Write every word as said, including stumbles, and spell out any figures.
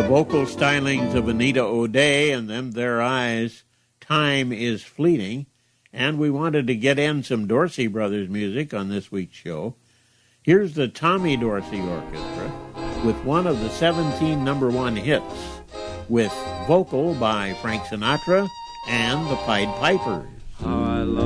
the vocal stylings of Anita O'Day and Them Their Eyes, Time is Fleeting. And we wanted to get in some Dorsey Brothers music on this week's show. Here's the Tommy Dorsey Orchestra with one of the seventeen number one hits, with vocal by Frank Sinatra and the Pied Pipers. How I love